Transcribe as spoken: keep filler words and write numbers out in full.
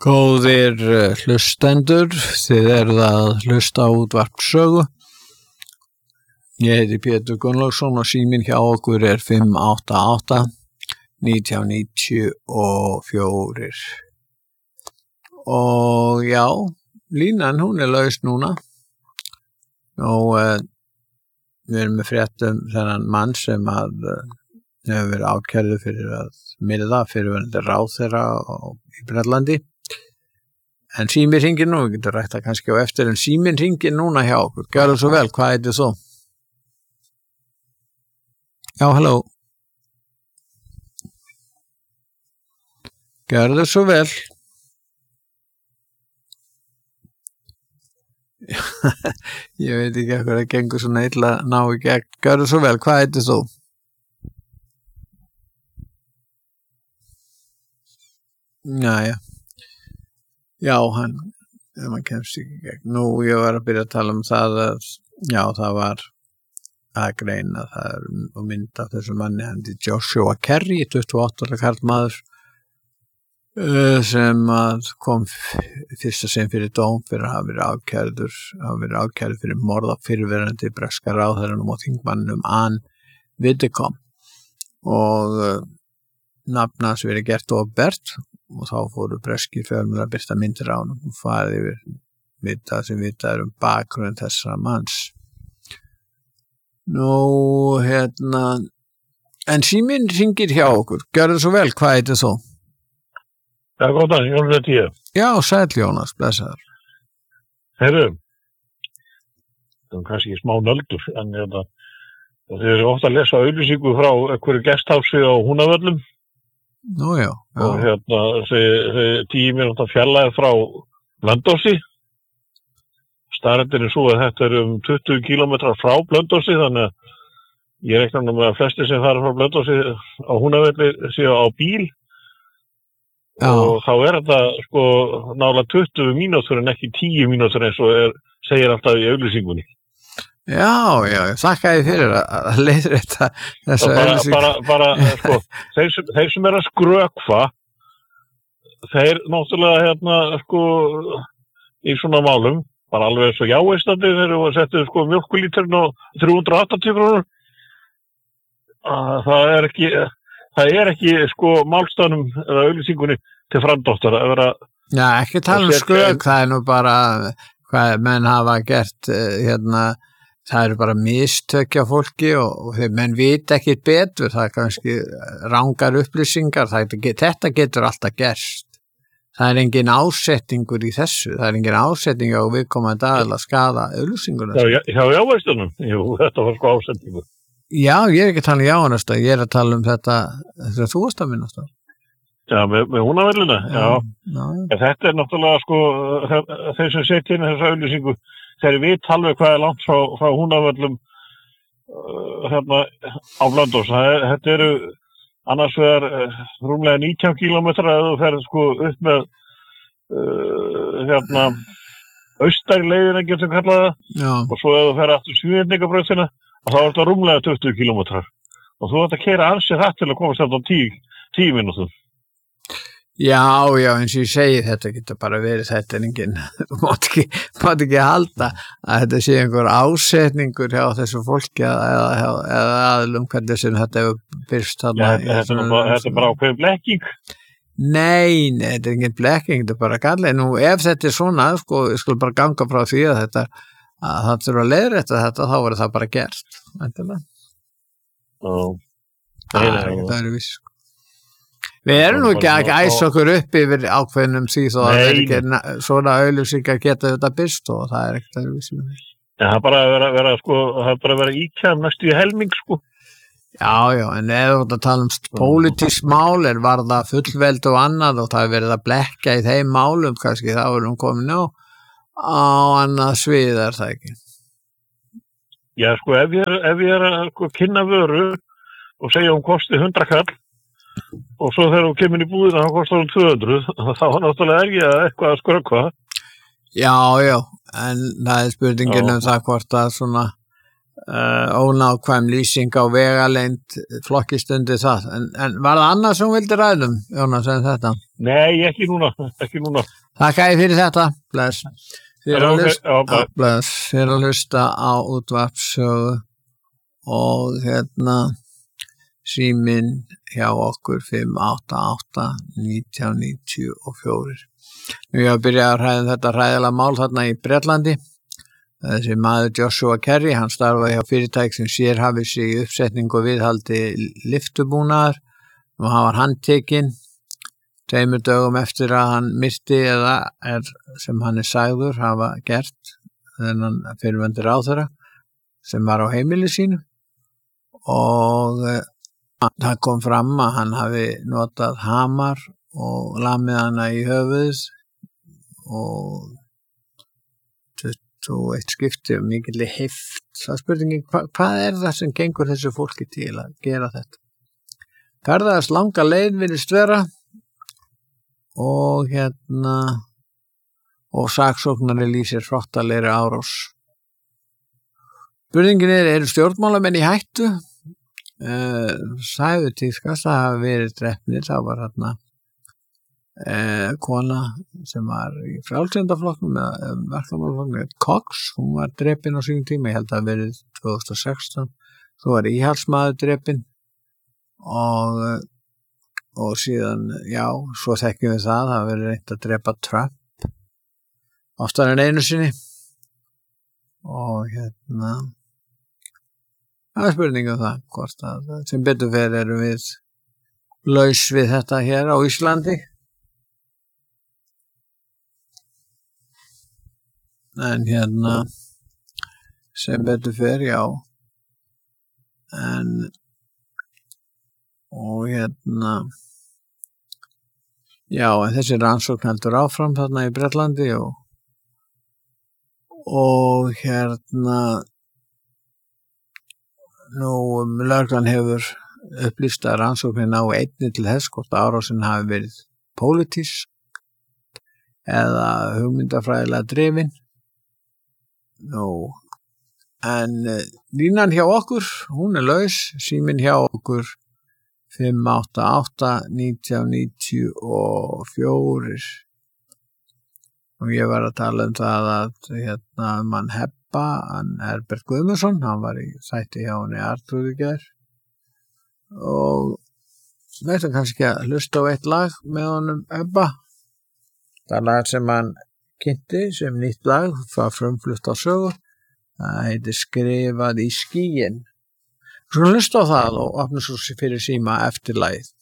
Góðir hlustendur, þið eruð að hlusta á Útvarp Sögu. Ég heiti Pétur Gunnlaugsson og síminn hjá okkur er fimm átta átta nítján níutíu og fjögur. Og já, línan hún er laus núna. Og uh, við erum með fréttum þennan mann sem að uh, hefur verið ákærður fyrir að myrða fyrrverandi ráðherra í Bretlandi. En síminn hringir nú, við getum rætt það kannski á eftir, en síminn hringir núna hjá okkur. Gjörðu svo vel, hvað heitir þú? Já, halló. Gjörðu svo vel. Ég veit ekki hvað það gengur svona illa að ná í gegn. Gjörðu svo vel, hvað heitir þú? Jæja. Já, hann, ef maður kemst ekki gegn. Nú, ég var að byrja að tala um það að, já, það var að greina það og mynda þessu manni, hann er Joshua Kerry, tuttugu og átta ára karlmaður, uh, sem að kom fyrsta sinn fyrir dóm fyrir að hafa verið ákærður, hafa verið ákærður fyrir morð á fyrrverandi breska ráðherranum og þingmannum Ann Widdecombe og uh, nafn hans verið gert opinbert. Og þá fóru breskir fjölmiðlar að birta myndir á honum og farið yfir vita sem vita er um bakgrunn þessara manns. Nú, hérna, en síminn hringir hjá okkur. Gjörðu svo vel, hvað heitir þú? Já, góðan, Jónas heiti ég. Já, sæll Jónas, blessaður. Herru, það er kannski smá nöldur, en þetta, þið eru ofta að lesa auglýsingu frá einhverju gesthálsi á Húnavöllum. Nú já, já. Og hérna, þeir tíu mínúta fjarlægð frá Blönduósi. Staðreyndin er svo að þetta er um tuttugu kílómetrar frá Blönduósi, þannig að ég reikna nú með að flestir sem fara frá Blönduósi á Húnavelli séu á bíl. Já. Og þá er þetta sko nálega tuttugu mínútur en ekki tíu mínútur eins og er, segir alltaf í auglýsingunni. Já, já, þakka ég fyrir að leiðrétta þessa bara, bara, bara, sko, þeir sem, þeir sem er að skrökva, þeir náttúrulega, hérna, sko, í svona málum, bara alveg eins og jáistandi, þeir eru að setja, sko, mjólkulíturinn og þrjú hundruð og áttatíu krónur. Það er ekki, það er ekki, sko, málstafnum eða auglýsingunni til framdóttar að vera... Já, ekki tala um skrök, það er nú bara hvað menn hafa gert, hérna, það eru bara mistökja fólki og, og þeir menn vita ekki betur, það er kannski rangar upplýsingar, það, þetta getur alltaf gerst. Það er engin ásetningur í þessu, það er engin ásetning á viðkomandi aðeins að skaða auglýsinguna. Já, já, já, veistunum, jú, þetta var sko ásetningur. Já, ég er ekki að tala um jáanasta, ég er að tala um þetta, þetta þú varst að minnast á. Já, með, með Húnavellina, já. já. En þetta er náttúrulega sko, þeir sem setja inn þessu auglýsingu, þegar við talum hvað er langt frá, frá Húnavöllum uh, hérna á Blönduós. Þetta eru annars vegar uh, rúmlega nítján kílómetra að þú ferð sko upp með uh, hérna austari leiðina getur kallað það. Já. Og svo ef þú ferð aftur Svíðningabrautina þá er þetta rúmlega tuttugu kílómetrar. Og þú ætti að keyra ansið það til að komast þetta á tíu mínútum. Já, já, eins og ég segi þetta getur bara verið þetta er enginn, mátt ekki, mátt ekki halda að þetta sé einhver ásetningur hjá þessu fólki eða, eða, eða aðlum hvernig sem þetta hefur byrst þarna. Já, þetta er bara, þetta er bara ákveðin blekking. Nei, nei, þetta er engin blekking, þetta er bara gallið. Nú, ef þetta er svona, sko, ég skulle bara ganga frá því að þetta, að það þurfa að leiðrétta þetta, þá verður það bara gert. Væntanlega. Já. Það er viss, sko. Við erum nú ekki að æsa okkur upp yfir ákveðnum því þó að ekki, svona auglýsingar geta þetta byrst og það er ekkert að við það er bara að vera, vera sko, það er bara að vera íkjæm næstu í helming sko. Já, já, en ef þú tala um pólitísk mál er varða fullveld og annað og það er verið að blekka í þeim málum kannski þá erum komin á á annað svið er það ekki. Já, sko, ef ég er, ef ég er að sko, kynna vöru og segja um kosti hundrað kall og svo þegar þú kemur í búðina þá kostar hún tvö hundruð, þá er náttúrulega er ég eitthvað að skrökva. Já, já, en það er spurningin um það hvort að svona uh, ónákvæm lýsing á vegalengd flokkist undir það. En, en var það annað sem vildi ræðum, Jónas, en þetta? Nei, ekki núna, ekki núna. Þakka ég fyrir þetta, bless. Þið er að hlusta, á, bless. Þið er að hlusta á útvarpssögu og hérna síminn hjá okkur fimm átta átta nítján níutíu og fjögur. Nú ég að byrja að ræða þetta hræðilega mál þarna í Bretlandi. Þessi maður Joshua Kerry, hann starfaði hjá fyrirtæki sem sérhæfir sig í uppsetningu og viðhaldi lyftubúnaðar og hann var handtekinn tveimur dögum eftir að hann myrti eða er, sem hann er sagður hafa gert þennan fyrrverandi ráðherra sem var á heimili sínu og það kom fram að hann hafi notað hamar og lamið hana í höfuð og og eitt skipti og mikill heift. Það spurningin, hva, hvað er það sem gengur þessu fólki til að gera þetta? Ferðast langa leið virðist vera og hérna og saksóknari lýsir hrottalegri árás. Spurningin er, eru stjórnmálamenn í hættu? Uh, Sæðu tíðkast að hafa verið drepnir, þá var hérna Eh, kona sem var í frjálslyndaflokknum eða verkamannaflokknum, Cox, hún var drepin á sínum tíma, ég held að verið tvö þúsund og sextán, svo var íhaldsmaður drepin og og síðan, já, svo þekkjum við það, það verið reynt að drepa Trump oftar en einu sinni og hérna það er spurning um það, hvort að sem betur fyrir erum við laus við þetta hér á Íslandi. En hérna sem betur fer, já en og hérna já, en þessi rannsókn heldur áfram þarna í Bretlandi og og hérna nú lögreglan hefur upplýst að rannsóknin á einni til þess hvort árásin hafi verið pólitísk eða hugmyndafræðilega drifin. Nú, en línan hjá okkur, hún er laus, síminn hjá okkur fimm átta átta nítján níutíu og fjögur og ég var að tala um það að hérna mann Hebba, hann Herbert Guðmundsson, hann var í þætti hjá henni Artur í gær og þetta kannski að hlusta á eitt lag með honum Hebba, það lag sem hann kynnti sem nýtt lag, það frumflutt á sögu, það heitir Skrifað í skýin. Svo hlusta á það og opna svo fyrir síma eftir lagið.